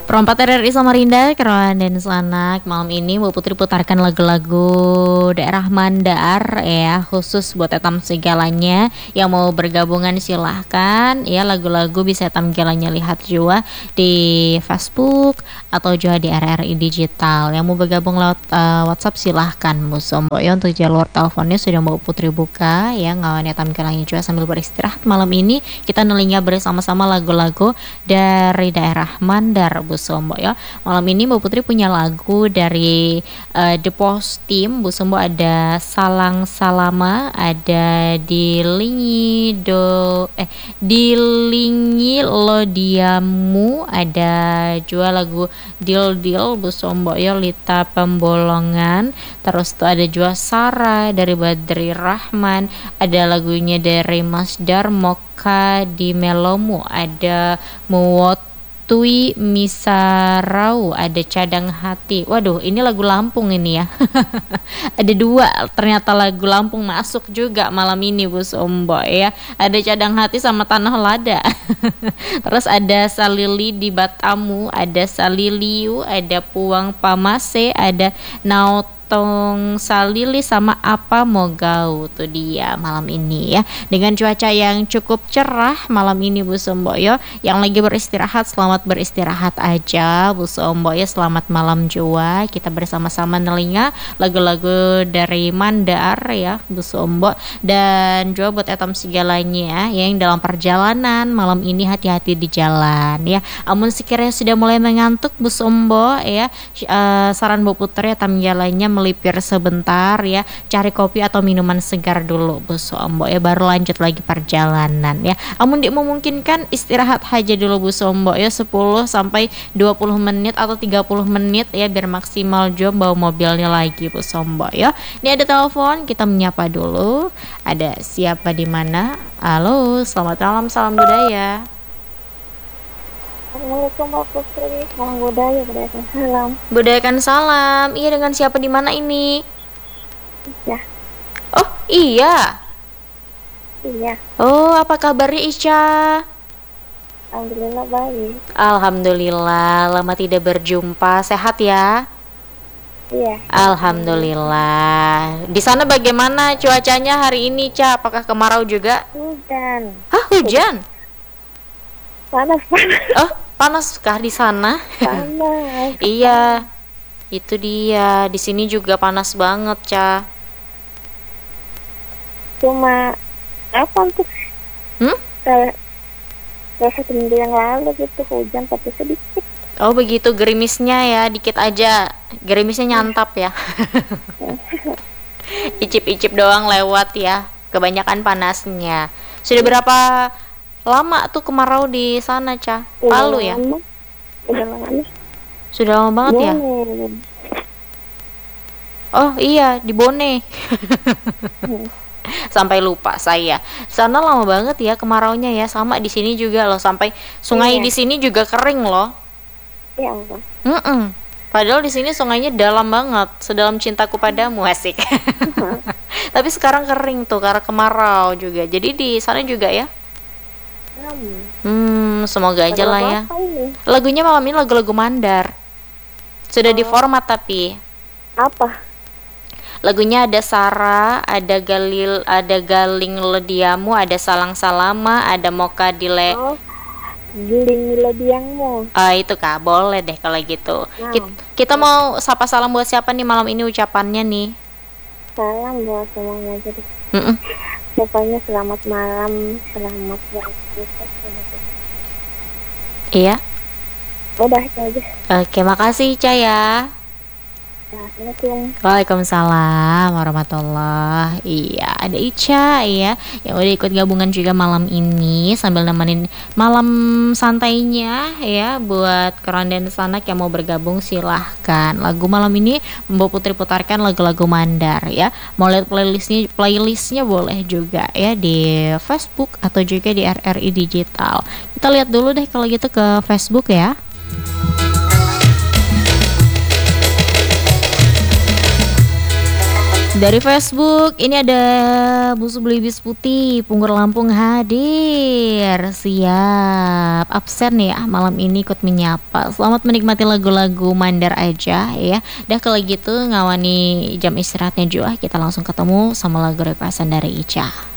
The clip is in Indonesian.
Perompak RRI Samarinda, Kerawan dan Sanak. Malam ini Bu Putri putarkan lagu-lagu daerah Mandar ya, khusus buat etam segalanya. Yang mau bergabungan silahkan ya, lagu-lagu bisa etam segalanya lihat juga di Facebook atau juga di RRI Digital. Yang mau bergabung lewat WhatsApp silahkan Bu Sombo ya. Untuk jalur teleponnya sudah Bu Putri buka ya, ngawan etam segalanya juga sambil beristirahat. Malam ini kita nelinga bersama-sama lagu-lagu dari daerah Mandar Bu Sombo ya. Malam ini Mbak Putri punya lagu dari The Post Team Bu Sombo. Ada Salang Salama, ada Dilingi Lo Diamu, ada juga lagu Dil Dil Bu Sombo ya, Lita Pembolongan. Terus tuh ada juga Sarah dari Badri Rahman, ada lagunya dari Mas Darmoka di Melomu, ada Muwotui Misarau, ada Cadang Hati. Waduh, ini lagu Lampung ini ya. Ada dua ternyata lagu Lampung masuk juga malam ini Bu Sombo ya. Ada Cadang Hati sama Tanah Lada. Terus ada Salili di Batamu, ada Saliliu, ada Puang Pamase, ada Naotong Salili sama Apa Mogau. Tuh dia malam ini ya, dengan cuaca yang cukup cerah malam ini Bu Sombo ya. Yang lagi beristirahat, selamat beristirahat aja Bu Sombo ya. Selamat malam jua. Kita bersama-sama nelinga lagu-lagu dari Mandar ya Bu Sombo. Dan juga buat etam segalanya ya, yang dalam perjalanan malam ini hati-hati di jalan ya. Amun sekiranya sudah mulai mengantuk Bu Sombo ya, saran Bu Putri etam jalannya melipir sebentar ya, cari kopi atau minuman segar dulu Bu Sombo ya, baru lanjut lagi perjalanan ya. Amun memungkinkan istirahat aja dulu Bu Sombo ya, 10 sampai 20 menit atau 30 menit ya, biar maksimal jom bawa mobilnya lagi Bu Sombo ya. Ini ada telepon, kita menyapa dulu. Ada siapa di mana? Halo, selamat malam, salam budaya. Assalamualaikum Mbak Putri, salam budaya, budayakan salam. Budayakan salam. Iya, dengan siapa di mana ini? Ya, Oh iya. iya, Oh, apa kabarnya Ica? alhamdulillah baik. Alhamdulillah, lama tidak berjumpa. Sehat ya? Iya, Alhamdulillah. Di sana bagaimana cuacanya hari ini, Ca? Apakah kemarau juga? hujan, Hah, hujan? panas, Oh, panaskah di sana? panas. Iya, itu dia. Di sini juga panas banget, Ca. Cuma apa tuh? Hmm? Kayak 1 minggu yang lalu gitu hujan tapi sedikit. Oh, begitu, gerimisnya ya, dikit aja. Gerimisnya nyantap ya. Icip-icip doang lewat ya. Kebanyakan panasnya. Sudah berapa lama tuh kemarau di sana, Ca? Palu ya? Udah lama nih. Sudah lama banget ya? Boleh. Oh iya, di Bone. Sampai lupa saya. Sana lama banget ya kemaraunya ya. Sama di sini juga loh, sampai sungai Iya. di sini juga kering loh. Ya Allah. Padahal di sini sungainya dalam banget, sedalam cintaku padamu, asik. Tapi sekarang kering tuh karena kemarau juga. Jadi di sana juga ya. Semoga aja lah ya. Apa ini? Lagunya malam ini lagu-lagu Mandar. Sudah diformat tapi. Apa? Lagunya ada Sarah, ada Galing Lediamu, ada Salang Salama, ada Moka Dile. Oh, giling lediangmu. Itu Kak, boleh deh kalau gitu. Nah. Kita mau sapa salam buat siapa nih malam ini ucapannya nih? Salam buat semuanya jadi. Mm-mm. Pokoknya selamat malam, selamat beraktivitas, selamat. Iya. Udah itu aja. Oke, makasih Ica ya. Assalamualaikum. Waalaikumsalam warahmatullah. Iya, ada Ica ya yang udah ikut gabungan juga malam ini sambil nemenin malam santainya ya. Buat kerondan sanak yang mau bergabung silahkan. Lagu malam ini Mbak Putri putarkan lagu-lagu Mandar ya. Mau lihat playlistnya boleh juga ya di Facebook atau juga di RRI Digital. Kita lihat dulu deh kalau gitu ke Facebook ya. Dari Facebook ini ada Busu Belibis Putih Punggur Lampung hadir. Siap absen ya malam ini ikut menyapa. Selamat menikmati lagu-lagu Mandar aja ya. Dah kalau gitu ngawani jam istirahatnya juga, kita langsung ketemu sama lagu requestan dari Ica.